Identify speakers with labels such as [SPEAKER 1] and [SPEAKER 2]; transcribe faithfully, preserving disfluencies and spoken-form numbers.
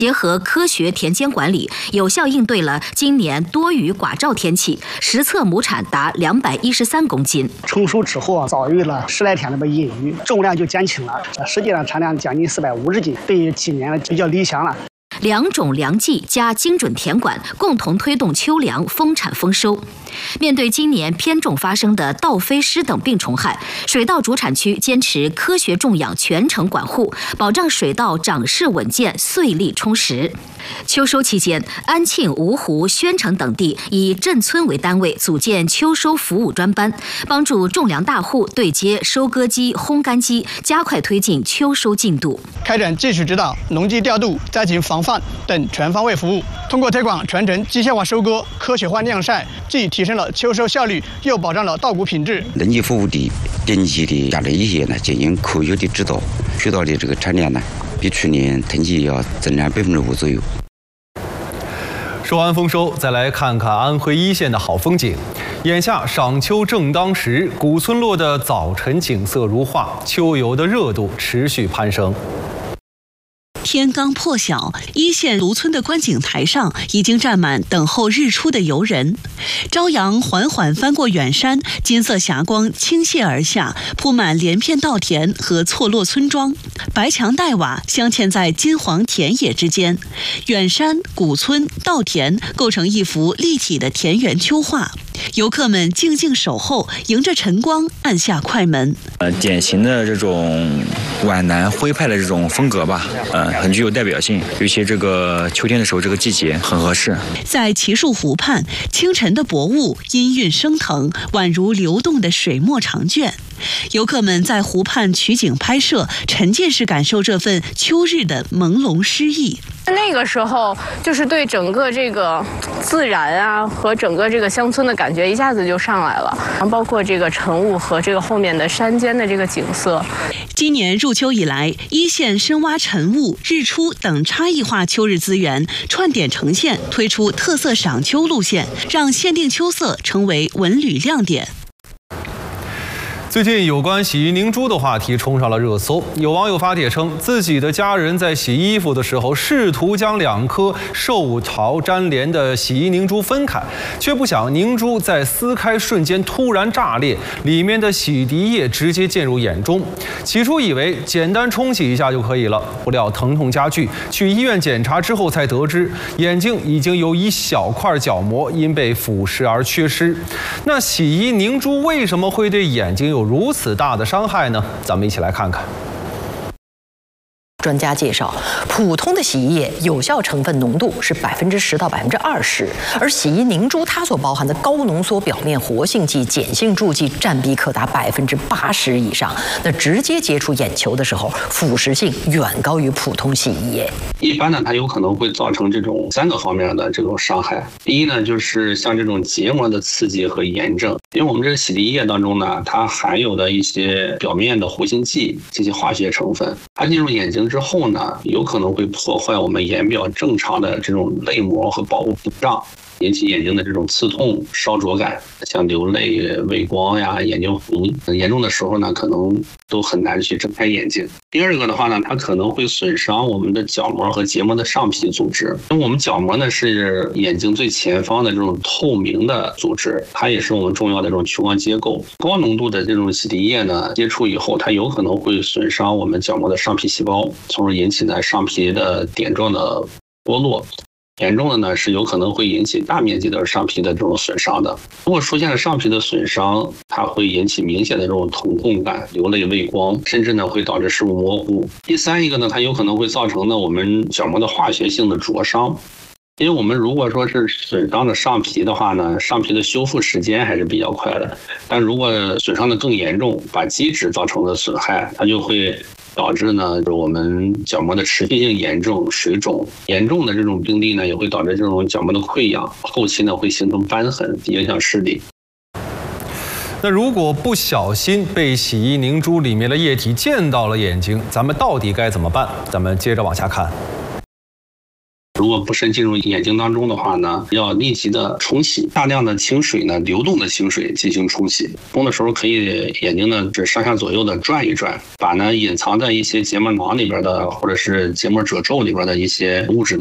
[SPEAKER 1] 结合科学田间管理，有效应对了今年多雨寡照天气，实测亩产达两百一十三公斤。
[SPEAKER 2] 成熟之后啊，遭遇了十来天的阴雨，重量就减轻了，实际上产量将近四百五十斤，对今年比较理想了。
[SPEAKER 1] 两种良计加精准田管，共同推动秋粮丰产丰收。面对今年偏重发生的稻飞虱等病虫害，水稻主产区坚持科学种养全程管护，保障水稻长势稳健、穗粒充实。秋收期间，安庆、芜湖、宣城等地以镇村为单位组建秋收服务专班，帮助种粮大户对接收割机、烘干机，加快推进秋收进度。
[SPEAKER 3] 开展技术指导、农机调度、灾情防范等全方位服务。通过推广全程机械化收割、科学化晾晒，既提升了秋收效率，又保障了稻谷品质。
[SPEAKER 4] 农机服务地定期的加了一些呢，进行科学的指导，水稻的这个产量呢，比去年同期要增长百分之五左右。
[SPEAKER 5] 说完丰收，再来看看安徽一线的好风景。眼下赏秋正当时，古村落的早晨景色如画，秋游的热度持续攀升。
[SPEAKER 6] 天刚破晓，一线芦村的观景台上已经站满等候日出的游人。朝阳缓缓翻过远山，金色霞光倾泻而下，铺满连片稻田和错落村庄。白墙黛瓦镶嵌在金黄田野之间，远山、古村、稻田构成一幅立体的田园秋画。 游客们静静守候，迎着晨光按下快门。
[SPEAKER 7] 呃，典型的这种皖南徽派的这种风格吧，呃，很具有代表性。尤其这个秋天的时候，这个季节很合适。
[SPEAKER 6] 在奇树湖畔，清晨的薄雾氤氲升腾，宛如流动的水墨长卷。游客们在湖畔取景拍摄，沉浸式感受这份秋日的朦胧诗意。
[SPEAKER 8] 那个时候，就是对整个这个自然啊和整个这个乡村的感觉一下子就上来了，包括这个晨雾和这个后面的山间的这个景色。
[SPEAKER 6] 今年入秋以来，一线深挖晨雾、日出等差异化秋日资源，串点呈现，推出特色赏秋路线，让限定秋色成为文旅亮点。
[SPEAKER 5] 最近有关洗衣凝珠的话题冲上了热搜，有网友发帖称，自己的家人在洗衣服的时候，试图将两颗受潮粘连的洗衣凝珠分开，却不想凝珠在撕开瞬间突然炸裂，里面的洗涤液直接进入眼中。起初以为简单冲洗一下就可以了，不料疼痛加剧，去医院检查之后才得知，眼睛已经有一小块角膜因被腐蚀而缺失。那洗衣凝珠为什么会对眼睛有 有如此大的伤害呢？咱们一起来看看。
[SPEAKER 9] 专家介绍，普通的洗衣液有效成分浓度是百分之十到百分之二十，而洗衣凝珠它所包含的高浓缩表面活性剂、碱性助剂占比可达百分之八十以上。那直接接触眼球的时候，腐蚀性远高于普通洗衣液。
[SPEAKER 10] 一般呢，它有可能会造成这种三个方面的这种伤害。第一呢，就是像这种结膜的刺激和炎症，因为我们这个洗涤液当中呢，它含有的一些表面的活性剂这些化学成分，它进入眼睛 之后呢，有可能会破坏我们眼表正常的这种泪膜和保护屏障，引起眼睛的这种刺痛、烧灼感，像流泪、畏光呀、眼睛红。严重的时候呢，可能都很难去睁开眼睛。第二个的话呢，它可能会损伤我们的角膜和结膜的上皮组织。因为我们角膜呢是眼睛最前方的这种透明的组织，它也是我们重要的这种屈光结构。高浓度的这种洗涤液呢，接触以后，它有可能会损伤我们角膜的上皮细胞，从而引起呢上皮的点状的剥落。 严重的呢是有可能会引起大面积的上皮的这种损伤的。如果出现了上皮的损伤，它会引起明显的这种疼痛感、流泪、畏光，甚至呢会导致视物模糊。第三一个呢，它有可能会造成呢我们角膜的化学性的灼伤。 因为我们如果说是损伤的上皮的话呢，上皮的修复时间还是比较快的。但如果损伤的更严重，把基质造成了损害，它就会导致呢，我们角膜的持续性炎症、水肿。严重的这种病例呢，也会导致这种角膜的溃疡，后期呢会形成瘢痕，影响视力。
[SPEAKER 5] 那如果不小心被洗衣凝珠里面的液体溅到了眼睛，咱们到底该怎么办？咱们接着往下看。
[SPEAKER 10] 如果不慎进入眼睛当中的话呢，要立即的冲洗，大量的清水呢，流动的清水进行冲洗。冲的时候可以眼睛呢这上下左右的转一转，把呢隐藏在一些结膜囊里边的或者是结膜褶皱里边的一些物质